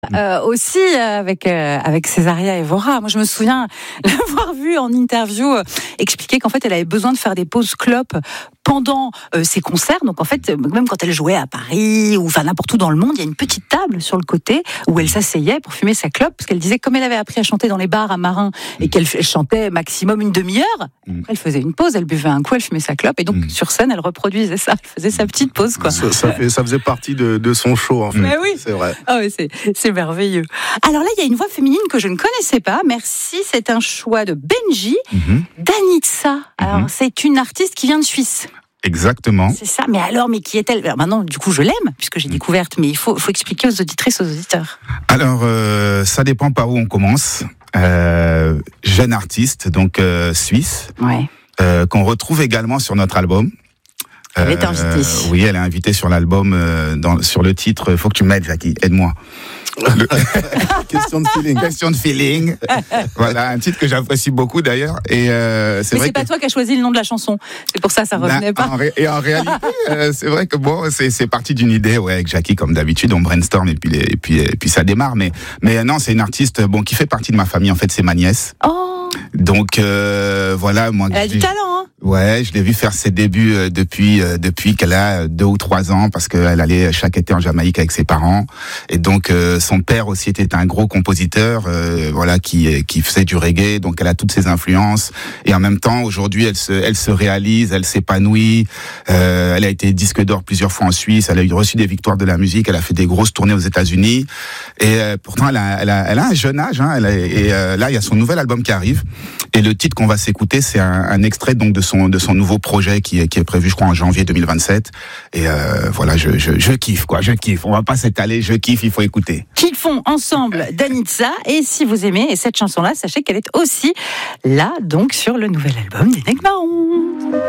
Aussi avec Césaria Evora. Moi, je me souviens l'avoir vue en interview expliquer qu'en fait, elle avait besoin de faire des pauses clopes pendant ses concerts. Donc, en fait, même quand elle jouait à Paris ou enfin n'importe où dans le monde, il y a une petite table sur le côté où elle s'asseyait pour fumer sa clope, parce qu'elle disait que comme elle avait appris à chanter dans les bars à Marin et qu'elle chantait maximum une demi-heure, après, elle faisait une pause, elle buvait un coup, elle fumait sa clope et donc sur scène, elle reproduisait ça, elle faisait sa petite pause, quoi. Ça faisait partie de son show, en fait. Mais oui. C'est vrai. Ah oui, c'est merveilleux. Alors là, il y a une voix féminine que je ne connaissais pas. Merci, c'est un choix de Benji, Danitza. Alors, c'est une artiste qui vient de Suisse. Exactement. C'est ça. Mais qui est-elle ? Alors maintenant, du coup, je l'aime, puisque j'ai découverte, mais il faut expliquer aux auditrices, aux auditeurs. Alors, ça dépend par où on commence. Jeune artiste, donc suisse, qu'on retrouve également sur notre album. Elle est invitée. Oui, elle est invitée sur l'album, sur le titre. Faut que tu m'aides, Jackie. Aide-moi. Question de feeling. Question de feeling. Voilà, un titre que j'apprécie beaucoup d'ailleurs. Et mais c'est pas toi qui as choisi le nom de la chanson. C'est pour ça revenait pas. En réalité, c'est vrai que bon, c'est parti d'une idée, avec Jackie comme d'habitude, on brainstorm et puis ça démarre. Mais non, c'est une artiste qui fait partie de ma famille. En fait, c'est ma nièce. Oh. Donc voilà, moi. Elle a du talent, hein. Ouais, je l'ai vu faire ses débuts depuis qu'elle a 2 ou 3 ans, parce qu'elle allait chaque été en Jamaïque avec ses parents. Et donc son père aussi était un gros compositeur, qui faisait du reggae. Donc elle a toutes ses influences. Et en même temps, aujourd'hui, elle se réalise, elle s'épanouit. Elle a été disque d'or plusieurs fois en Suisse. Elle a reçu des victoires de la musique. Elle a fait des grosses tournées aux États-Unis. Et pourtant, elle a un jeune âge. Hein, là, il y a son nouvel album qui arrive. Et le titre qu'on va s'écouter, c'est un extrait donc de son nouveau projet qui est prévu, je crois, en janvier 2027. Et voilà, je kiffe, quoi. Je kiffe. On va pas s'étaler. Je kiffe. Il faut écouter. Qu'ils font ensemble Danitza. Et si vous aimez cette chanson-là, sachez qu'elle est aussi là, donc, sur le nouvel album des Necmarons.